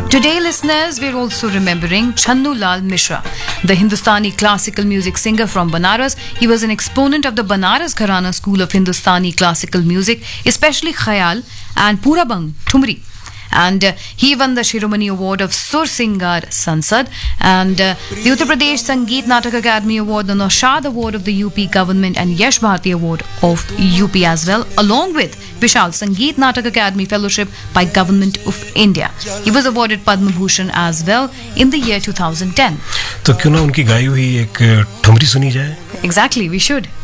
Today, listeners, we're also remembering Channu Lal Mishra, the Hindustani classical music singer from Banaras. He was an exponent of the Banaras Gharana school of Hindustani classical music, especially Khayal and Purabang, Thumri. And he won the Shiromani Award of Sur Singar Sansad and the Uttar Pradesh Sangeet Natak Academy Award, the Naushad Award of the UP government and Yash Bharati Award of UP as well, along with Vishal Sangeet Natak Academy Fellowship by Government of India. He was awarded Padma Bhushan as well in the year 2010. तो क्यों ना उनकी गाई हुई एक ठुमरी सुनी जाए? Exactly, we should.